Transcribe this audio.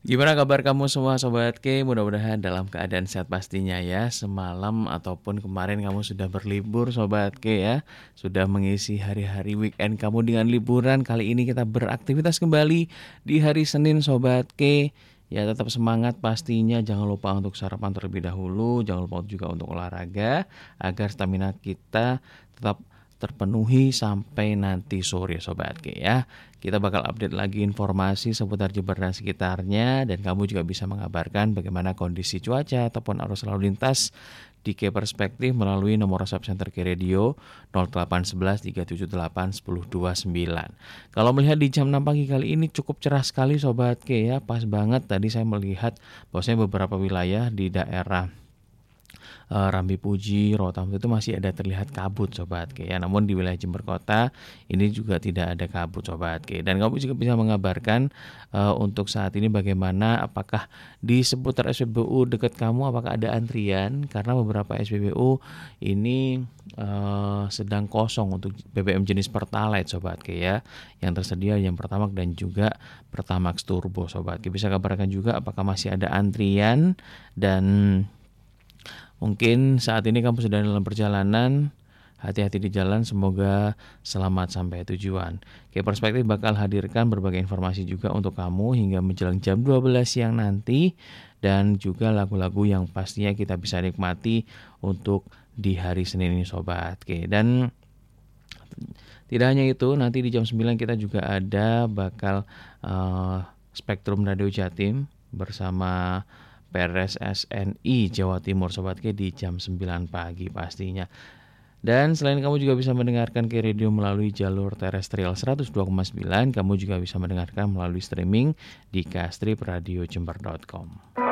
Gimana kabar kamu semua Sobat K? Mudah-mudahan dalam keadaan sehat pastinya ya. Semalam ataupun kemarin kamu sudah berlibur Sobat K ya. Sudah mengisi hari-hari weekend kamu dengan liburan. Kali ini kita beraktivitas kembali di hari Senin Sobat K. Ya tetap semangat pastinya, jangan lupa untuk sarapan terlebih dahulu. Jangan lupa juga untuk olahraga agar stamina kita tetap terpenuhi sampai nanti sore Sobat K ya. Kita bakal update lagi informasi seputar Jember dan sekitarnya, dan kamu juga bisa mengabarkan bagaimana kondisi cuaca ataupun arus lalu lintas di K Perspektif melalui nomor WhatsApp Center K Radio 0811 378 1029. Kalau melihat di jam 6 pagi kali ini cukup cerah sekali Sobat K ya, pas banget tadi saya melihat bahwasanya beberapa wilayah di daerah Rambi Puji, Rotam itu masih ada terlihat kabut Sobat K ya. Namun di wilayah Jember Kota ini juga tidak ada kabut Sobat K. Dan kamu juga bisa mengabarkan untuk saat ini bagaimana, apakah di seputar SPBU dekat kamu apakah ada antrian, karena beberapa SPBU ini sedang kosong untuk BBM jenis Pertalite Sobat K ya, yang tersedia yang Pertamax dan juga Pertamax Turbo Sobat K. Bisa kabarkan juga apakah masih ada antrian, dan mungkin saat ini kamu sedang dalam perjalanan. Hati-hati di jalan, semoga selamat sampai tujuan. K Perspektif bakal hadirkan berbagai informasi juga untuk kamu hingga menjelang jam 12 siang nanti, dan juga lagu-lagu yang pastinya kita bisa nikmati untuk di hari Senin ini Sobat K. Dan tidak hanya itu, nanti di jam 9 kita juga ada bakal Spektrum Radio Jatim bersama PRS SNI Jawa Timur Sobat K di jam 9 pagi pastinya. Dan selain kamu juga bisa mendengarkan K Radio melalui jalur terestrial 102,9, kamu juga bisa mendengarkan melalui streaming di kstripradiojember.com.